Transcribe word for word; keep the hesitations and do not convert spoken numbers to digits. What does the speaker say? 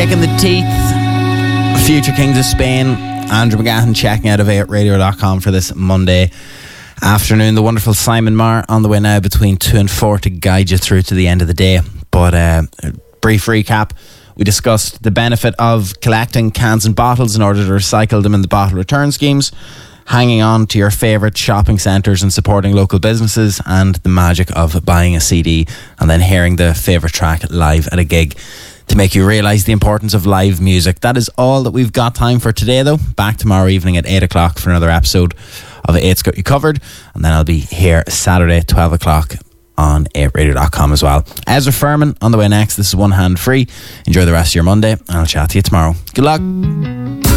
Kicking the teeth. Future Kings of Spain. Andrew McGahan checking out of eight radio dot com for this Monday afternoon. The wonderful Simon Marr on the way now between two and four to guide you through to the end of the day. But uh, a brief recap. We discussed the benefit of collecting cans and bottles in order to recycle them in the bottle return schemes, hanging on to your favourite shopping centres and supporting local businesses, and the magic of buying a C D and then hearing the favourite track live at a gig to make you realise the importance of live music. That is all that we've got time for today, though. Back tomorrow evening at eight o'clock for another episode of Eight's Got You Covered, and then I'll be here Saturday twelve o'clock on eight radio dot com as well. Ezra Furman on the way next. This is One Hand Free. Enjoy the rest of your Monday, and I'll chat to you tomorrow. Good luck.